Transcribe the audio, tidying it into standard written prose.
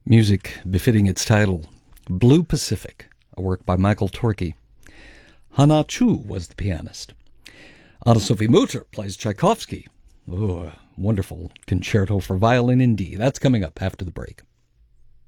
Music befitting its title, Blue Pacific, a work by Michael Torke. Hana Chu was the pianist. Anna-Sophie Mutter plays Tchaikovsky. Oh, wonderful concerto for violin in D. That's coming up after the break.